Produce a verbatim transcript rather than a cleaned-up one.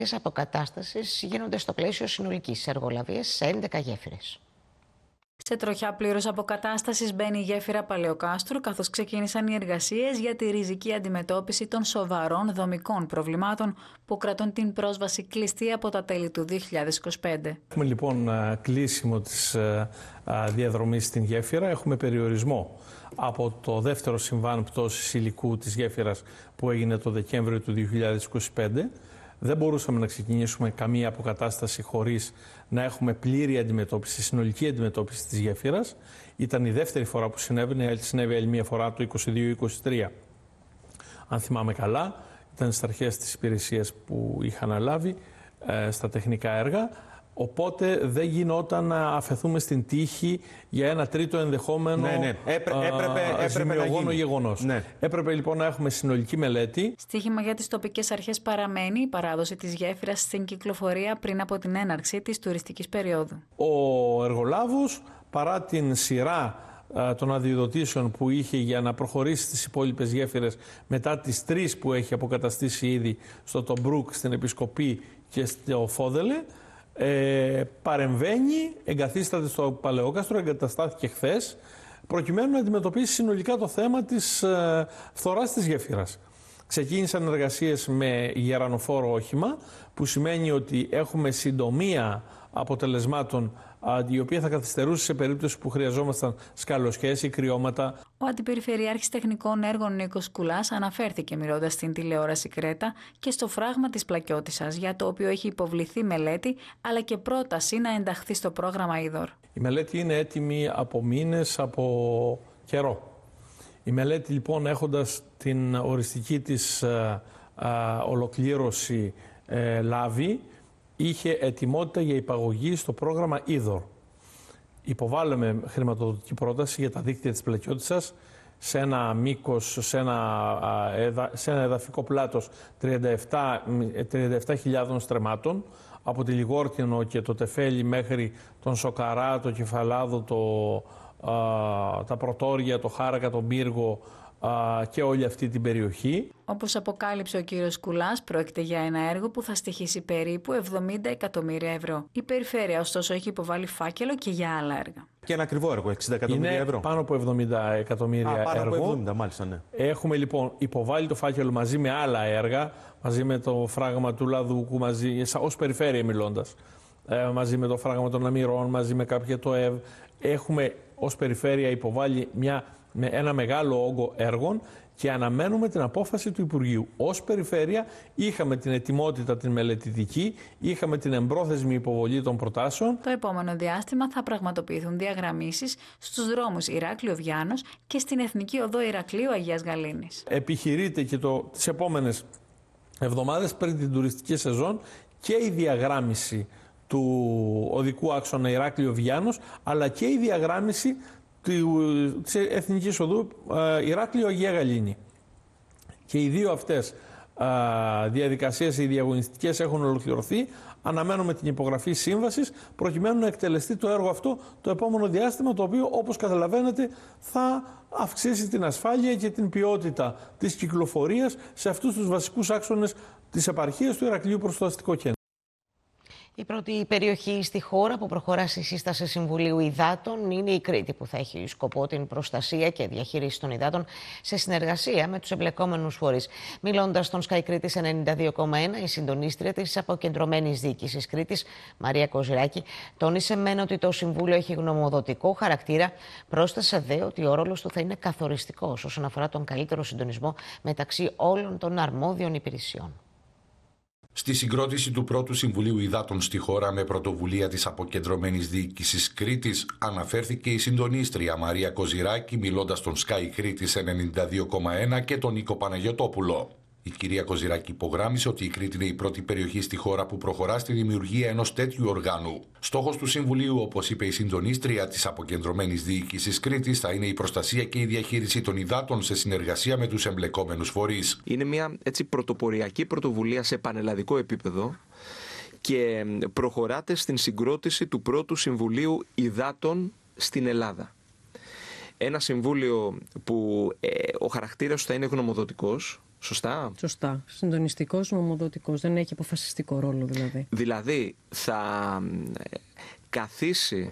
Οι αποκατάστασεις γίνονται στο πλαίσιο συνολικής εργολαβίας σε έντεκα γέφυρες. Σε τροχιά πλήρως αποκατάστασης μπαίνει η γέφυρα Παλαιοκάστρου, καθώς ξεκίνησαν οι εργασίες για τη ριζική αντιμετώπιση των σοβαρών δομικών προβλημάτων που κρατούν την πρόσβαση κλειστή από τα τέλη του δύο χιλιάδες είκοσι πέντε. Έχουμε λοιπόν κλείσιμο της διαδρομής στην γέφυρα, έχουμε περιορισμό από το δεύτερο συμβάν πτώσης υλικού της γέφυρας που έγινε το Δεκέμβριο του δύο χιλιάδες είκοσι πέντε. Δεν μπορούσαμε να ξεκινήσουμε καμία αποκατάσταση χωρίς να έχουμε πλήρη αντιμετώπιση, συνολική αντιμετώπιση της γέφυρας. Ήταν η δεύτερη φορά που συνέβαινε, συνέβη άλλη μία φορά το είκοσι δύο είκοσι τρία. Αν θυμάμαι καλά, ήταν στις αρχές της υπηρεσίας που είχα αναλάβει ε, στα τεχνικά έργα. Οπότε δεν γινόταν να αφαιθούμε στην τύχη για ένα τρίτο ενδεχόμενο ναι, ναι. Έπρε, έπρεπε, έπρεπε ζημιογόνο γεγονός. Ναι. Έπρεπε λοιπόν να έχουμε συνολική μελέτη. Στοίχημα για τις τοπικές αρχές παραμένει η παράδοση της γέφυρας στην κυκλοφορία πριν από την έναρξη της τουριστικής περίοδου. Ο εργολάβος, παρά την σειρά των αδειοδοτήσεων που είχε για να προχωρήσει στις υπόλοιπες γέφυρες μετά τις τρεις που έχει αποκαταστήσει ήδη στο Τομπρούκ, στην Επισκοπή και στο Φόδελε, Ε, παρεμβαίνει, εγκαθίσταται στο Παλαιόκαστρο, εγκαταστάθηκε χθες, προκειμένου να αντιμετωπίσει συνολικά το θέμα της ε, φθοράς της γέφυρας. Ξεκίνησαν εργασίες με γερανοφόρο όχημα, που σημαίνει ότι έχουμε συντομία αποτελεσμάτων, η οποία θα καθυστερούσε σε περίπτωση που χρειαζόμασταν σκαλοσχέσεις ή κρυώματα. Ο Αντιπεριφερειάρχης Τεχνικών Έργων Νίκος Κουλάς αναφέρθηκε μιλώντας στην τηλεόραση Κρέτα και στο φράγμα της Πλακιώτισσας, για το οποίο έχει υποβληθεί μελέτη αλλά και πρόταση να ενταχθεί στο πρόγραμμα Είδωρ. Η μελέτη είναι έτοιμη από μήνες, από καιρό. Η μελέτη λοιπόν, έχοντας την οριστική της α, α, ολοκλήρωση ε, λάβει, είχε ετοιμότητα για υπαγωγή στο πρόγραμμα Είδωρ. Υποβάλαμε χρηματοδοτική πρόταση για τα δίκτυα της Πλακιώτισσας σε ένα μήκος, σε ένα, σε ένα εδαφικό πλάτος τριάντα επτά χιλιάδων στρεμμάτων, από τη Λιγόρτινο και το Τεφέλι μέχρι τον Σοκαρά, το Κεφαλάδο, το, α, τα Πρωτόρια, το Χάρακα, τον Πύργο α, και όλη αυτή την περιοχή. Όπως αποκάλυψε ο κύριος Κουλάς, πρόκειται για ένα έργο που θα στοιχήσει περίπου εβδομήντα εκατομμύρια ευρώ. Η περιφέρεια, ωστόσο, έχει υποβάλει φάκελο και για άλλα έργα. Και ένα ακριβό έργο, εξήντα εκατομμύρια ευρώ. Πάνω από εβδομήντα εκατομμύρια Α, πάνω έργο. από εβδομήντα, μάλιστα, ναι. Έχουμε λοιπόν υποβάλει το φάκελο μαζί με άλλα έργα, μαζί με το φράγμα του Λαδούκου, μαζί, ως περιφέρεια μιλώντας, ε, μαζί με το φράγμα των Αμυρών, μαζί με κάποια το ΕΒ. Έχουμε ως περιφέρεια υποβάλει μια, με ένα μεγάλο όγκο έργων και αναμένουμε την απόφαση του Υπουργείου. Ως περιφέρεια είχαμε την ετοιμότητα την μελετητική, είχαμε την εμπρόθεσμη υποβολή των προτάσεων. Το επόμενο διάστημα θα πραγματοποιηθούν διαγραμμίσεις στους δρόμους Ηράκλειο-Βιάνος και στην Εθνική Οδό Ηρακλείου Αγίας Γαλήνης. Επιχειρείται και το, τις επόμενες εβδομάδες πριν την τουριστική σεζόν και η διαγράμμιση του οδικού άξονα Ηράκλειο-Βιάνος, αλλά και η διαγράμμιση της Εθνικής Οδού Ηράκλειο-Αγία Γαλήνη. Και οι δύο αυτές διαδικασίες, οι διαγωνιστικές, έχουν ολοκληρωθεί. Αναμένουμε την υπογραφή σύμβασης προκειμένου να εκτελεστεί το έργο αυτό το επόμενο διάστημα, το οποίο, όπως καταλαβαίνετε, θα αυξήσει την ασφάλεια και την ποιότητα της κυκλοφορίας σε αυτούς τους βασικούς άξονες της επαρχίας του Ηρακλείου προς το αστικό κέντρο. Η πρώτη περιοχή στη χώρα που προχωρά στη σύσταση Συμβουλίου Υδάτων είναι η Κρήτη, που θα έχει σκοπό την προστασία και διαχείριση των υδάτων σε συνεργασία με τους εμπλεκόμενους φορείς. Μιλώντας στον Sky Κρήτης ενενήντα δύο κόμμα ένα, η συντονίστρια της Αποκεντρωμένης Διοίκησης Κρήτης, Μαρία Κοζηράκη, τόνισε μεν ότι το Συμβούλιο έχει γνωμοδοτικό χαρακτήρα, πρόσθεσε δε ότι ο ρόλος του θα είναι καθοριστικός όσον αφορά τον καλύτερο συντονισμό μεταξύ όλων των αρμόδιων υπηρεσιών. Στη συγκρότηση του πρώτου Συμβουλίου Υδάτων στη χώρα με πρωτοβουλία της Αποκεντρωμένης Διοίκησης Κρήτης αναφέρθηκε η συντονίστρια Μαρία Κοζηράκη, μιλώντας στον Sky Κρήτης ενενήντα δύο κόμμα ένα και τον Νίκο Παναγιωτόπουλο. Η κυρία Κοζηράκη υπογράμμισε ότι η Κρήτη είναι η πρώτη περιοχή στη χώρα που προχωρά στη δημιουργία ενός τέτοιου οργάνου. Στόχος του Συμβουλίου, όπως είπε η συντονίστρια της Αποκεντρωμένης Διοίκησης Κρήτης, θα είναι η προστασία και η διαχείριση των υδάτων σε συνεργασία με τους εμπλεκόμενους φορείς. Είναι μια έτσι πρωτοποριακή πρωτοβουλία σε πανελλαδικό επίπεδο και προχωράτε στην συγκρότηση του πρώτου Συμβουλίου Υδάτων στην Ελλάδα. Ένα συμβούλιο που ε, ο χαρακτήρας θα είναι γνωμοδοτικός, Σωστά. Σωστά. Συντονιστικός, νομοδοτικός. Δεν έχει αποφασιστικό ρόλο δηλαδή. Δηλαδή θα καθίσει